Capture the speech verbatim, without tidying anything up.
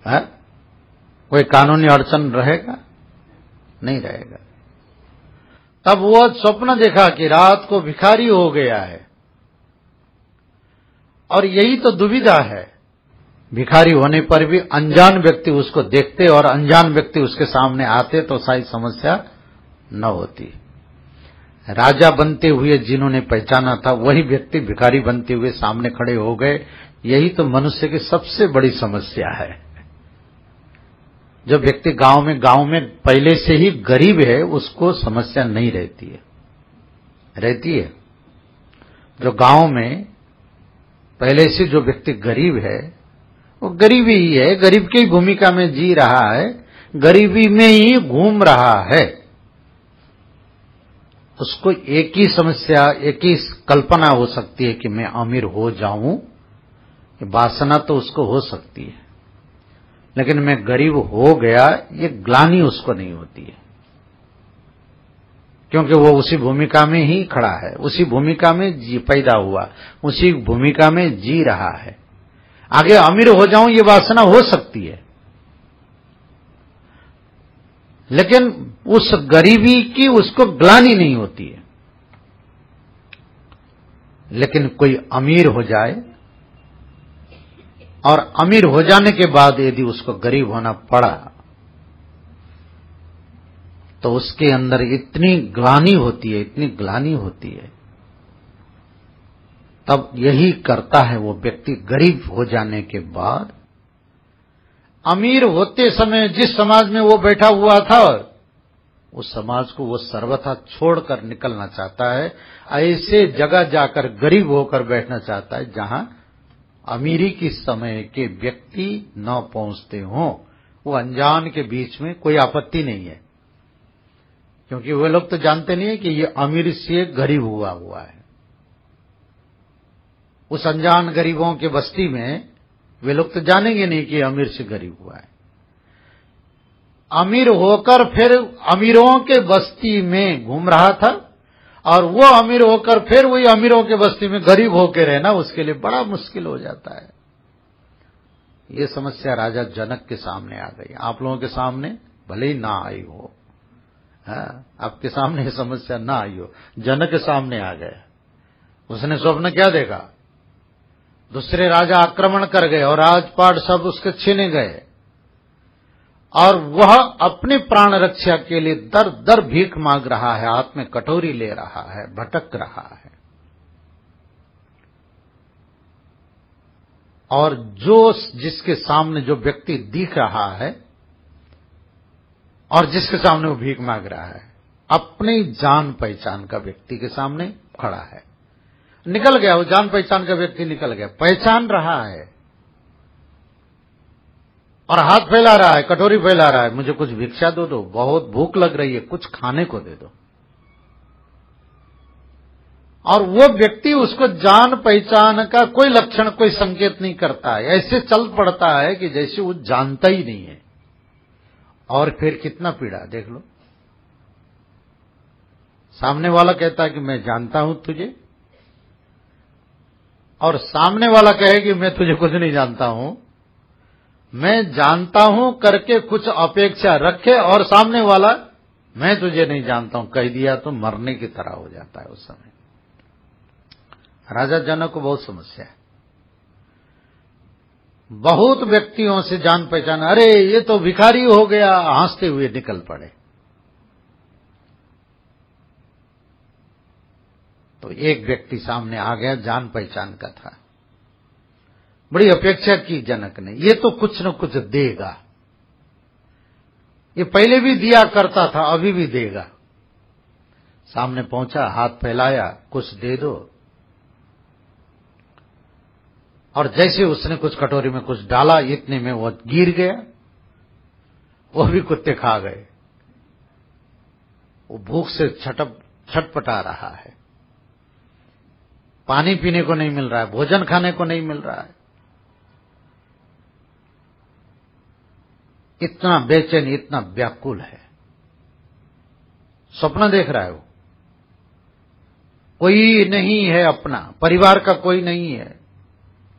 है? कोई कानूनी अड़चन रहेगा? नहीं रहेगा। तब वो स्वप्न देखा कि रात को भिखारी हो गया है, और यही तो दुविधा है। भिखारी होने पर भी अनजान व्यक्ति उसको देखते और अनजान व्यक्ति उसके सामने आते तो शायद समस्या न होती। राजा बनते हुए जिन्होंने पहचाना था वही व्यक्ति भिखारी बनते हुए सामने खड़े हो गए। यही तो मनुष्य की सबसे बड़ी समस्या है। जो व्यक्ति गांव में गांव में पहले से ही गरीब है उसको समस्या नहीं रहती है। रहती है जो गांव में पहले से जो व्यक्ति गरीब है वो गरीब ही है, गरीब की भूमिका में जी रहा है, गरीबी में ही घूम रहा है। उसको एक ही समस्या, एक ही कल्पना हो सकती है कि मैं अमीर हो जाऊं। वासना तो उसको हो सकती है, लेकिन मैं गरीब हो गया ये ग्लानि उसको नहीं होती है, क्योंकि वो उसी भूमिका में ही खड़ा है, उसी भूमिका में जी पैदा हुआ, उसी भूमिका में जी रहा है। आगे अमीर हो जाऊं ये वासना हो सकती है, लेकिन उस गरीबी की उसको ग्लानि नहीं होती है। लेकिन कोई अमीर हो जाए और अमीर हो जाने के बाद यदि उसको गरीब होना पड़ा तो उसके अंदर इतनी ग्लानि होती है, इतनी ग्लानि होती है। तब यही करता है वो व्यक्ति गरीब हो जाने के बाद। अमीर होते समय जिस समाज में वो बैठा हुआ था उस समाज को वो सर्वथा छोड़कर निकलना चाहता है। ऐसे जगह जाकर गरीब होकर बैठना चाहता है जहां अमीरी की समय के व्यक्ति न पहुंचते हों। वो अनजान के बीच में कोई आपत्ति नहीं है, क्योंकि वे लोग तो जानते नहीं है कि ये अमीर से गरीब हुआ हुआ है। उस अनजान गरीबों के बस्ती में वे लोग तो जानेंगे नहीं कि अमीर से गरीब हुआ है। अमीर होकर फिर अमीरों के बस्ती में घूम रहा था, और वो अमीर होकर फिर वही अमीरों के बस्ती में गरीब होकर रहना उसके लिए बड़ा मुश्किल हो जाता है। ये समस्या राजा जनक के सामने आ गई। आप लोगों के सामने भले ही ना आई हो, हाँ, आपके सामने ये समस्या ना आई हो, जनक के सामने आ गया। उसने स्वप्न क्या देखा? दूसरे राजा आक्रमण कर गए और राजपाट सब उसके छीने गए, और वह अपने प्राण रक्षा के लिए दर दर भीख मांग रहा है, हाथ में कटोरी ले रहा है, भटक रहा है। और जो जिसके सामने जो व्यक्ति दिख रहा है और जिसके सामने वो भीख मांग रहा है, अपनी जान पहचान का व्यक्ति के सामने खड़ा है। निकल गया, वो जान पहचान का व्यक्ति निकल गया, पहचान रहा है और हाथ फैला रहा है, कटोरी फैला रहा है, मुझे कुछ भिक्षा दो दो, बहुत भूख लग रही है, कुछ खाने को दे दो। और वो व्यक्ति उसको जान पहचान का कोई लक्षण, कोई संकेत नहीं करता है, ऐसे चल पड़ता है कि जैसे वो जानता ही नहीं है। और फिर कितना पीड़ा देख लो। सामने वाला कहता है कि मैं जानता हूं तुझे, और सामने वाला कहे कि मैं तुझे कुछ नहीं जानता हूं। मैं जानता हूं करके कुछ अपेक्षा रखे और सामने वाला मैं तुझे नहीं जानता हूं कह दिया तो मरने की तरह हो जाता है उस समय। राजा जनक को बहुत समस्या है। बहुत व्यक्तियों से जान पहचान, अरे ये तो भिखारी हो गया, हंसते हुए निकल पड़े। तो एक व्यक्ति सामने आ गया, जान पहचान का था। बड़ी अपेक्षा की जनक ने, ये तो कुछ न कुछ देगा, ये पहले भी दिया करता था, अभी भी देगा। सामने पहुंचा, हाथ फैलाया, कुछ दे दो। और जैसे उसने कुछ कटोरी में कुछ डाला, इतने में वो गिर गया, वो भी कुत्ते खा गए। वो भूख से छटप छटपटा रहा है, पानी पीने को नहीं मिल रहा है, भोजन खाने को नहीं मिल रहा है। इतना बेचैन, इतना व्याकुल है। स्वप्न देख रहा है वो, कोई नहीं है अपना, परिवार का कोई नहीं है,